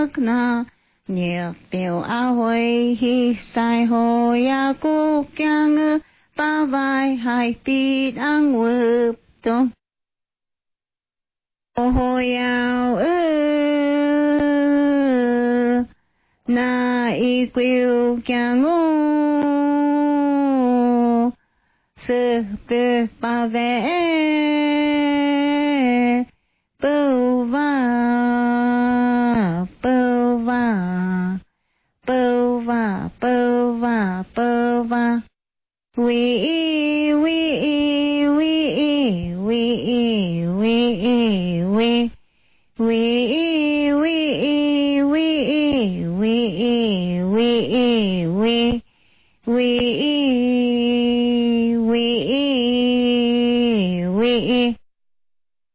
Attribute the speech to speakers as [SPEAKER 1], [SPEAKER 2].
[SPEAKER 1] na nhiệt tiểu a hồi hi sai hồ ya cô kyang ba vai hai pi ang wืtom hồ yao na y quiu kyang sư tư ba ve bưu va bưu va bưu va bưu va bưu va we we we we we we we